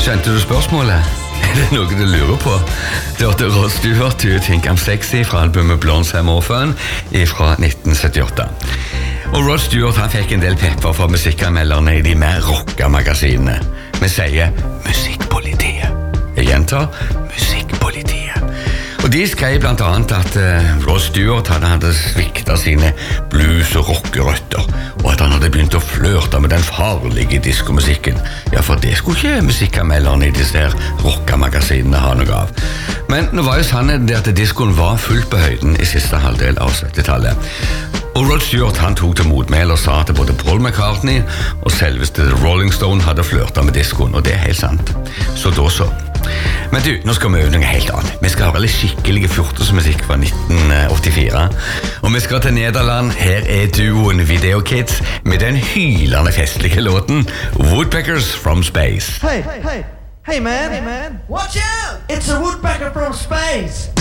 Skjønte du spørsmålet? Det noe du lurer på? Det hørte Rod Stewart to Think I'm Sexy fra albumet Blondes Have More Fun fra 1978. Og Rod Stewart han fikk en del pepper fra musikkanmelderne i de mer rocka magasinene. Vi sier musikkpolitiet. Jeg gjentar musikkpolitiet. Og de skrev blant annet at Rod Stewart hadde sviktet sine blues- og rockerøtter, og at han hadde begynt å flørte med den farlige diskomusikken. Ja, for det skulle ikke musikkanmelderne i disse her rockamagasinene ha noe av. Men nå var jo sannheten det at diskoen var fullt på høyden i siste halvdel av 70-tallet. Og Rod Stewart han tok til motmæle og sa at både Paul McCartney og selveste Rolling Stone hadde flørtet med diskoen, og det er helt sant. Så da så. Men du, nå skal vi øve noe helt annet. Vi skal høre litt skikkelig fjortesmusikk fra 1984. Og vi skal til Nederland. Her er duoen Video Kids med den hylende festlige låten Woodpeckers from Space. Hey man! Watch out! It's a woodpecker from space!